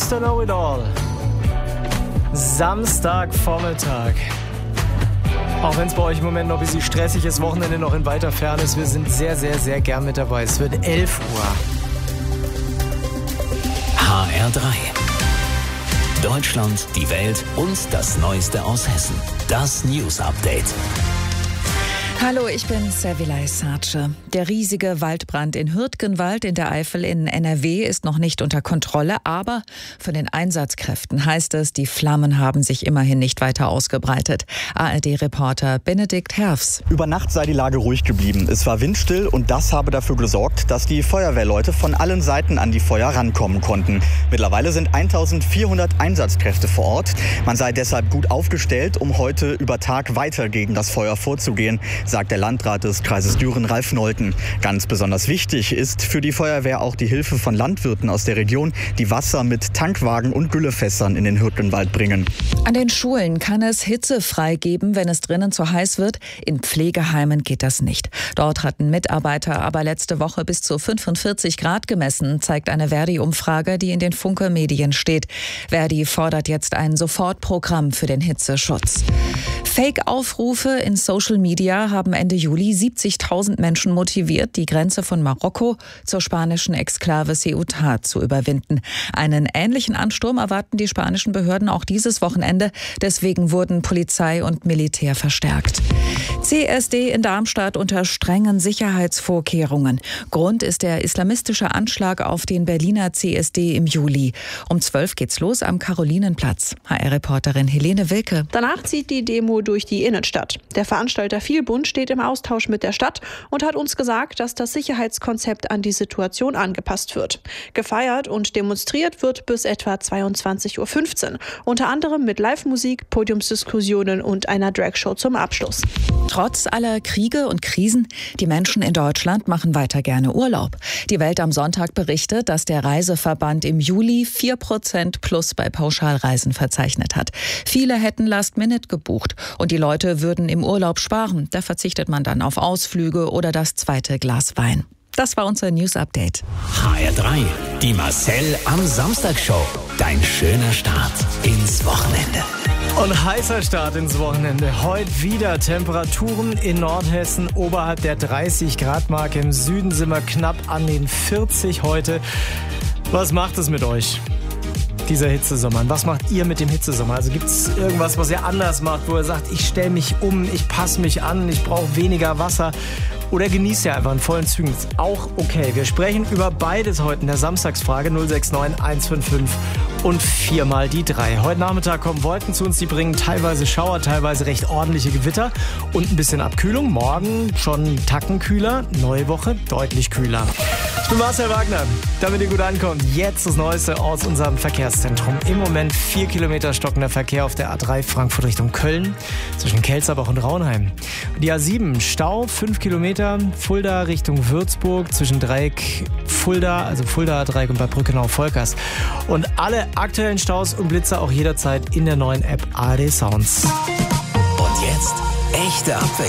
Mr. Know-It-All. Samstagvormittag. Auch wenn es bei euch im Moment noch ein bisschen stressig ist, Wochenende noch in weiter Ferne ist, wir sind sehr, sehr, sehr gern mit dabei. Es wird 11 Uhr. HR3. Deutschland, die Welt und das Neueste aus Hessen. Das News Update. Hallo, ich bin Servilay Sarce. Der riesige Waldbrand in Hürtgenwald in der Eifel in NRW ist noch nicht unter Kontrolle, aber von den Einsatzkräften heißt es, die Flammen haben sich immerhin nicht weiter ausgebreitet. ARD-Reporter Benedikt Herfs. Über Nacht sei die Lage ruhig geblieben. Es war windstill und das habe dafür gesorgt, dass die Feuerwehrleute von allen Seiten an die Feuer rankommen konnten. Mittlerweile sind 1400 Einsatzkräfte vor Ort. Man sei deshalb gut aufgestellt, um heute über Tag weiter gegen das Feuer vorzugehen, sagt der Landrat des Kreises Düren, Ralf Nolten. Ganz besonders wichtig ist für die Feuerwehr auch die Hilfe von Landwirten aus der Region, die Wasser mit Tankwagen und Güllefässern in den Hürtgenwald bringen. An den Schulen kann es hitzefrei geben, wenn es drinnen zu heiß wird. In Pflegeheimen geht das nicht. Dort hatten Mitarbeiter aber letzte Woche bis zu 45 Grad gemessen, zeigt eine Verdi-Umfrage, die in den Funke-Medien steht. Verdi fordert jetzt ein Sofortprogramm für den Hitzeschutz. Fake-Aufrufe in Social Media haben Ende Juli 70.000 Menschen motiviert, die Grenze von Marokko zur spanischen Exklave Ceuta zu überwinden. Einen ähnlichen Ansturm erwarten die spanischen Behörden auch dieses Wochenende. Deswegen wurden Polizei und Militär verstärkt. CSD in Darmstadt unter strengen Sicherheitsvorkehrungen. Grund ist der islamistische Anschlag auf den Berliner CSD im Juli. Um 12 geht's los am Karolinenplatz. HR-Reporterin Helene Wilke. Danach zieht die Demo durch die Innenstadt. Der Veranstalter Vielbund steht im Austausch mit der Stadt und hat uns gesagt, dass das Sicherheitskonzept an die Situation angepasst wird. Gefeiert und demonstriert wird bis etwa 22:15 Uhr. Unter anderem mit Live-Musik, Podiumsdiskussionen und einer Dragshow zum Abschluss. Trotz aller Kriege und Krisen, die Menschen in Deutschland machen weiter gerne Urlaub. Die Welt am Sonntag berichtet, dass der Reiseverband im Juli 4% plus bei Pauschalreisen verzeichnet hat. Viele hätten Last-Minute gebucht und die Leute würden im Urlaub sparen. Da verzichtet man dann auf Ausflüge oder das zweite Glas Wein. Das war unser News-Update. HR3, die Marcel am Samstag-Show. Dein schöner Start ins Wochenende. Und heißer Start ins Wochenende. Heute wieder Temperaturen in Nordhessen oberhalb der 30-Grad-Marke. Im Süden sind wir knapp an den 40 heute. Was macht es mit euch, dieser Hitzesommer? Was macht ihr mit dem Hitzesommer? Also gibt es irgendwas, was ihr anders macht, wo ihr sagt, ich stelle mich um, ich passe mich an, ich brauche weniger Wasser? Oder genießt ihr einfach in vollen Zügen? Ist auch okay. Wir sprechen über beides heute in der Samstagsfrage 069 155 und 4 mal die 3. Heute Nachmittag kommen Wolken zu uns, die bringen teilweise Schauer, teilweise recht ordentliche Gewitter und ein bisschen Abkühlung. Morgen schon einen Tacken kühler, neue Woche deutlich kühler. Ich bin Marcel Wagner, damit ihr gut ankommt. Jetzt das Neueste aus unserem Verkehrszentrum. Im Moment 4 Kilometer stockender Verkehr auf der A3 Frankfurt Richtung Köln, zwischen Kelzerbach und Raunheim. Die A7 Stau, 5 Kilometer, Fulda Richtung Würzburg, zwischen Dreieck Fulda, also Fulda Dreieck und bei Brückenau-Volkers. Und alle aktuellen Staus und Blitzer auch jederzeit in der neuen App ARD Sounds. Und jetzt echte Abwechslung.